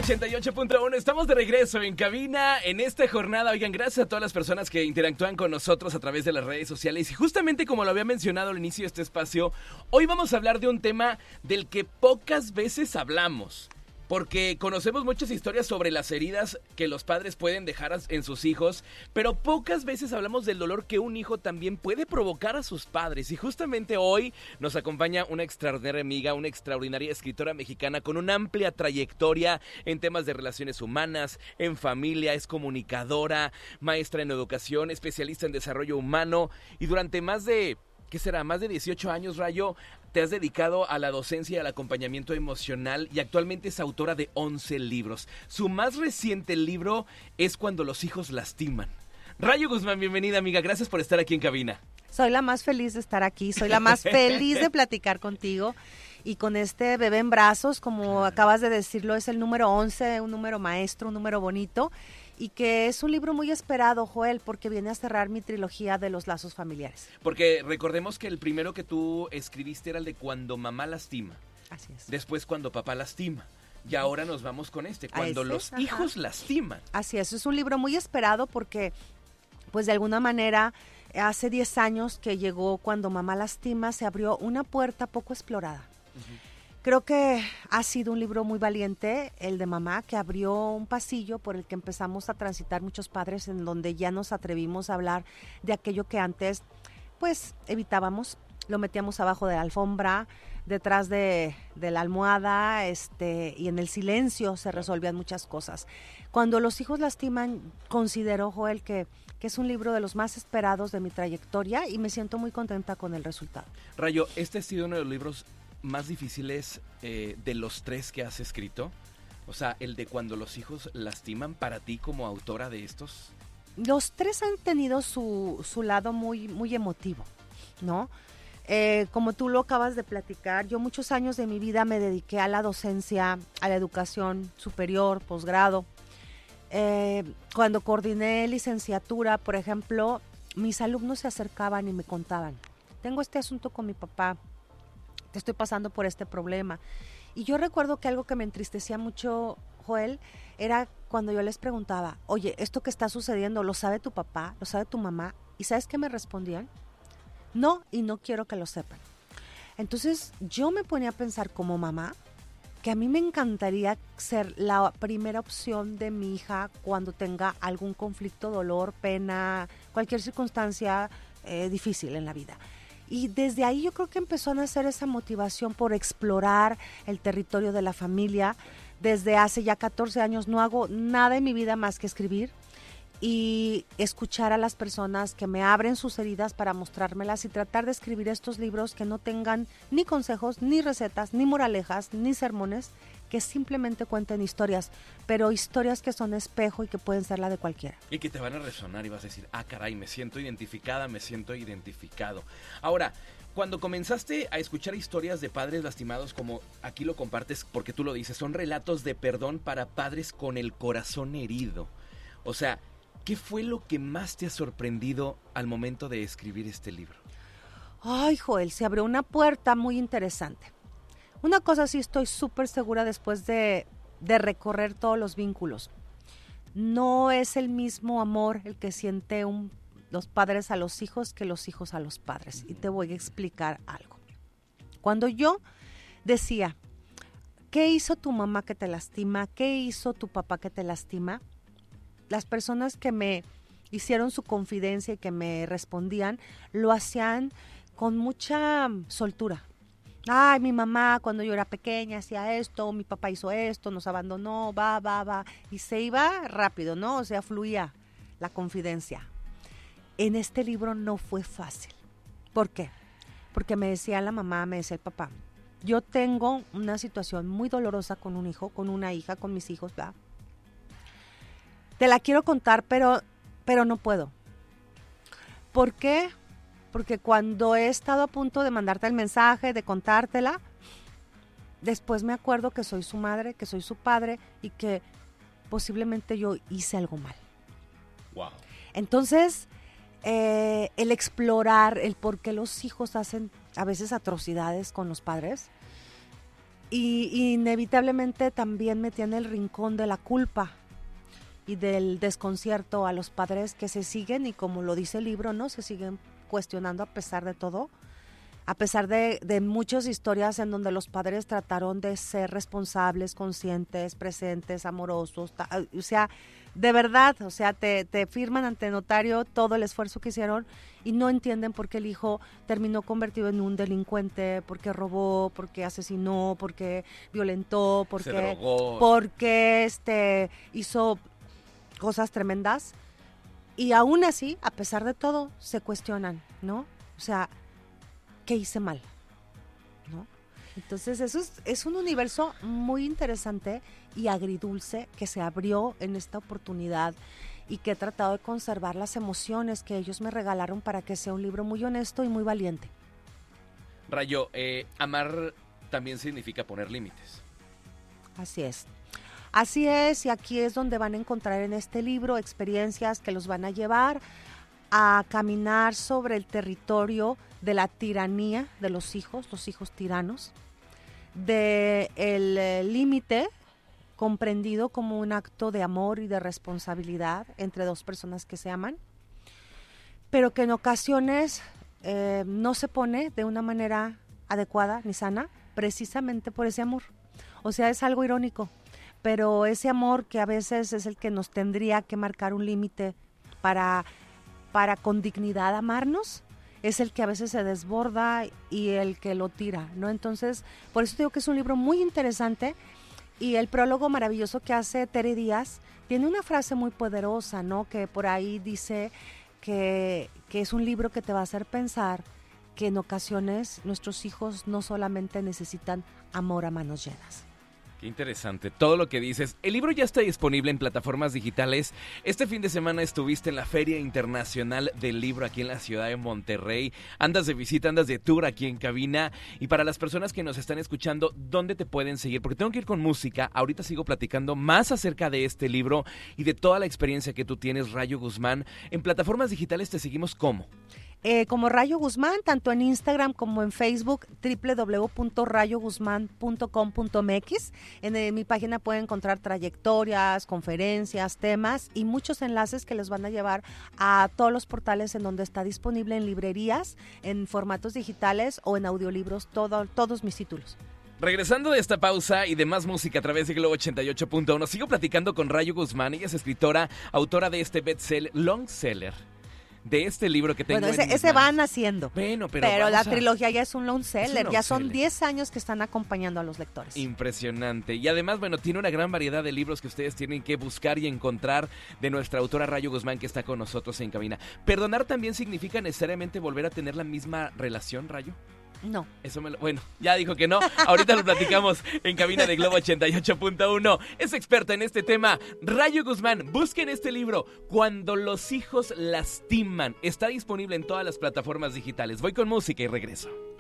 88.1, estamos de regreso en cabina en esta jornada. Oigan, gracias a todas las personas que interactúan con nosotros a través de las redes sociales. Y justamente como lo había mencionado al inicio de este espacio, hoy vamos a hablar de un tema del que pocas veces hablamos. Porque conocemos muchas historias sobre las heridas que los padres pueden dejar en sus hijos, pero pocas veces hablamos del dolor que un hijo también puede provocar a sus padres. Y justamente hoy nos acompaña una extraordinaria amiga, una extraordinaria escritora mexicana con una amplia trayectoria en temas de relaciones humanas, en familia, es comunicadora, maestra en educación, especialista en desarrollo humano y durante más de 18 años, Rayo, te has dedicado a la docencia y al acompañamiento emocional y actualmente es autora de 11 libros. Su más reciente libro es Cuando los hijos lastiman. Rayo Guzmán, bienvenida, amiga. Gracias por estar aquí en cabina. Soy la más feliz de estar aquí, soy la más feliz de platicar contigo y con este bebé en brazos, como acabas de decirlo, es el número 11, un número maestro, un número bonito y que es un libro muy esperado, Joel, porque viene a cerrar mi trilogía de los lazos familiares. Porque recordemos que el primero que tú escribiste era el de Cuando mamá lastima. Así es. Después Cuando papá lastima. Y ahora nos vamos con Cuando los hijos lastiman. Así es un libro muy esperado porque, pues de alguna manera, hace 10 años que llegó Cuando mamá lastima, se abrió una puerta poco explorada. Uh-huh. Creo que ha sido un libro muy valiente, el de mamá, que abrió un pasillo por el que empezamos a transitar muchos padres, en donde ya nos atrevimos a hablar de aquello que antes, pues, evitábamos, lo metíamos abajo de la alfombra, detrás de la almohada, y en el silencio se resolvían muchas cosas. Cuando los hijos lastiman, considero, Joel, que es un libro de los más esperados de mi trayectoria y me siento muy contenta con el resultado. Rayo, este ha sido uno de los libros más difíciles de los 3 que has escrito. O sea, el de Cuando los hijos lastiman, para ti como autora de estos. Los 3 han tenido su lado muy, muy emotivo, ¿no? Como tú lo acabas de platicar, yo muchos años de mi vida me dediqué a la docencia, a la educación superior, posgrado. Cuando coordiné licenciatura, por ejemplo, mis alumnos se acercaban y me contaban, tengo este asunto con mi papá, te estoy pasando por este problema. Y yo recuerdo que algo que me entristecía mucho, Joel, era cuando yo les preguntaba, oye, esto que está sucediendo, ¿lo sabe tu papá? ¿Lo sabe tu mamá? ¿Y sabes qué me respondían? No, y no quiero que lo sepan. Entonces yo me ponía a pensar como mamá que a mí me encantaría ser la primera opción de mi hija cuando tenga algún conflicto, dolor, pena, cualquier circunstancia difícil en la vida. Y desde ahí yo creo que empezó a nacer esa motivación por explorar el territorio de la familia. Desde hace ya 14 años no hago nada en mi vida más que escribir y escuchar a las personas que me abren sus heridas para mostrármelas y tratar de escribir estos libros que no tengan ni consejos, ni recetas, ni moralejas, ni sermones, que simplemente cuenten historias, pero historias que son espejo y que pueden ser la de cualquiera. Y que te van a resonar y vas a decir, caray, me siento identificada, me siento identificado. Ahora, cuando comenzaste a escuchar historias de padres lastimados, como aquí lo compartes porque tú lo dices, son relatos de perdón para padres con el corazón herido. O sea, ¿qué fue lo que más te ha sorprendido al momento de escribir este libro? Ay, Joel, se abrió una puerta muy interesante. Una cosa sí estoy súper segura después de recorrer todos los vínculos. No es el mismo amor el que siente los padres a los hijos que los hijos a los padres. Y te voy a explicar algo. Cuando yo decía, ¿qué hizo tu mamá que te lastima? ¿Qué hizo tu papá que te lastima? Las personas que me hicieron su confidencia y que me respondían, lo hacían con mucha soltura. Ay, mi mamá cuando yo era pequeña hacía esto, mi papá hizo esto, nos abandonó, va. Y se iba rápido, ¿no? O sea, fluía la confidencia. En este libro no fue fácil. ¿Por qué? Porque me decía la mamá, me decía el papá, yo tengo una situación muy dolorosa con un hijo, con una hija, con mis hijos, ¿verdad? Te la quiero contar, pero no puedo. ¿Por qué? Porque cuando he estado a punto de mandarte el mensaje, de contártela, después me acuerdo que soy su madre, que soy su padre y que posiblemente yo hice algo mal. Wow. Entonces, el explorar el por qué los hijos hacen a veces atrocidades con los padres, Y inevitablemente también me tiene el rincón de la culpa y del desconcierto a los padres que se siguen, y como lo dice el libro, ¿no? Se siguen cuestionando a pesar de todo, a pesar de muchas historias en donde los padres trataron de ser responsables, conscientes, presentes, amorosos, o sea, de verdad, o sea, te firman ante notario todo el esfuerzo que hicieron y no entienden por qué el hijo terminó convertido en un delincuente, por qué robó, por qué asesinó, por qué violentó, por qué hizo cosas tremendas. Y aún así, a pesar de todo, se cuestionan, ¿no? O sea, ¿qué hice mal? ¿No? Entonces, eso es un universo muy interesante y agridulce que se abrió en esta oportunidad y que he tratado de conservar las emociones que ellos me regalaron para que sea un libro muy honesto y muy valiente. Rayo, amar también significa poner límites. Así es. Así es, y aquí es donde van a encontrar en este libro experiencias que los van a llevar a caminar sobre el territorio de la tiranía de los hijos tiranos, de el límite comprendido como un acto de amor y de responsabilidad entre dos personas que se aman, pero que en ocasiones no se pone de una manera adecuada ni sana, precisamente por ese amor. O sea, es algo irónico, pero ese amor que a veces es el que nos tendría que marcar un límite para con dignidad amarnos, es el que a veces se desborda y el que lo tira, ¿no? Entonces, por eso digo que es un libro muy interesante, y el prólogo maravilloso que hace Tere Díaz tiene una frase muy poderosa, ¿no? Que por ahí dice que es un libro que te va a hacer pensar que en ocasiones nuestros hijos no solamente necesitan amor a manos llenas. Qué interesante todo lo que dices. El libro ya está disponible en plataformas digitales. Este fin de semana estuviste en la Feria Internacional del Libro aquí en la ciudad de Monterrey. Andas de visita, andas de tour aquí en cabina. Y para las personas que nos están escuchando, ¿dónde te pueden seguir? Porque tengo que ir con música. Ahorita sigo platicando más acerca de este libro y de toda la experiencia que tú tienes, Rayo Guzmán. En plataformas digitales te seguimos ¿cómo? Como Rayo Guzmán, tanto en Instagram como en Facebook, www.rayoguzman.com.mx. En mi página pueden encontrar trayectorias, conferencias, temas y muchos enlaces que les van a llevar a todos los portales en donde está disponible, en librerías, en formatos digitales o en audiolibros, todos mis títulos. Regresando de esta pausa y de más música a través de Globo 88.1, sigo platicando con Rayo Guzmán. Ella es escritora, autora de este bestseller, longseller, de este libro que tengo. Bueno, ese van haciendo. Bueno, pero la trilogía ya es un long seller. Ya son 10 años que están acompañando a los lectores. Impresionante. Y además, bueno, tiene una gran variedad de libros que ustedes tienen que buscar y encontrar de nuestra autora Rayo Guzmán, que está con nosotros en cabina. ¿Perdonar también significa necesariamente volver a tener la misma relación, Rayo? No. Bueno, ya dijo que no. Ahorita lo platicamos en cabina de Globo 88.1. Es experta en este tema, Rayo Guzmán. Busquen este libro, Cuando los hijos lastiman. Está disponible en todas las plataformas digitales. Voy con música y regreso.